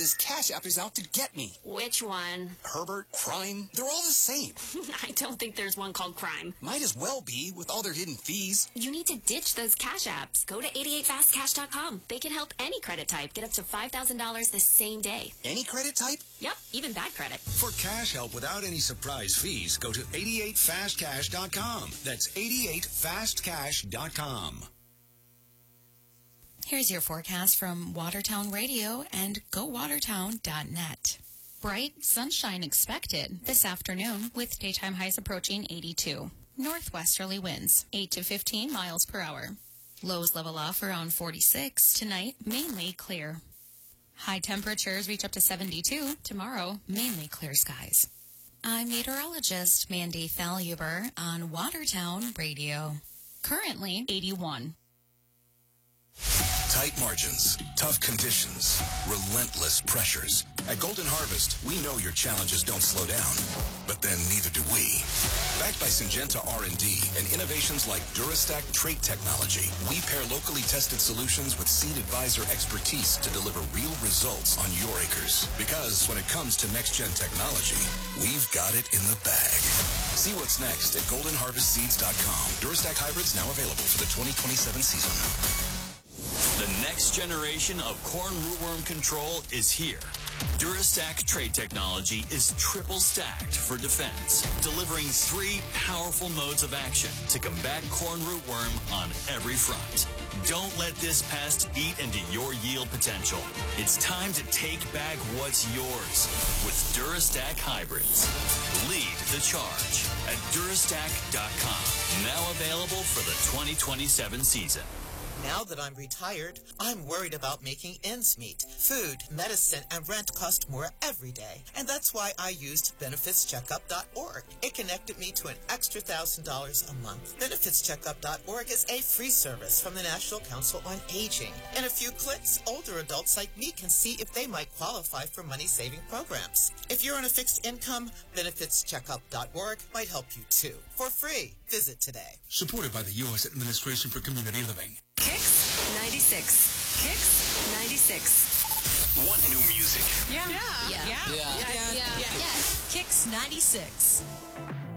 this Cash App is out to get me. Which one? Herbert, Crime, they're all the same. I don't think there's one called Crime. Might as well be, with all their hidden fees. You need to ditch those Cash Apps. Go to 88fastcash.com. They can help any credit type get up to $5,000 the same day. Any credit type? Yep, even bad credit. For cash help without any surprise fees, go to 88fastcash.com. That's 88fastcash.com. Here's your forecast from Watertown Radio and GoWatertown.net. Bright sunshine expected this afternoon with daytime highs approaching 82. Northwesterly winds 8 to 15 miles per hour. Lows level off around 46. Tonight, mainly clear. High temperatures reach up to 72. Tomorrow, mainly clear skies. I'm meteorologist Mandy Thalhuber on Watertown Radio. Currently 81. Tight margins, tough conditions, relentless pressures. At Golden Harvest, we know your challenges don't slow down, but then neither do we. Backed by Syngenta R&D and innovations like Durastack trait technology, we pair locally tested solutions with Seed Advisor expertise to deliver real results on your acres. Because when it comes to next-gen technology, we've got it in the bag. See what's next at goldenharvestseeds.com. Durastack hybrids now available for the 2027 season. The next generation of corn rootworm control is here. Durastack trait technology is triple stacked for defense, delivering 3 powerful modes of action to combat corn rootworm on every front. Don't let this pest eat into your yield potential. It's time to take back what's yours with Durastack hybrids. Lead the charge at Durastack.com. Now available for the 2027 season. Now that I'm retired, I'm worried about making ends meet. Food, medicine, and rent cost more every day. And that's why I used BenefitsCheckup.org. It connected me to an extra $1,000 a month. BenefitsCheckup.org is a free service from the National Council on Aging. In a few clicks, older adults like me can see if they might qualify for money-saving programs. If you're on a fixed income, BenefitsCheckup.org might help you too. For free. Visit today. Supported by the U.S. Administration for Community Living. Kicks 96. Kicks 96. Want new music? Yeah. Kicks 96.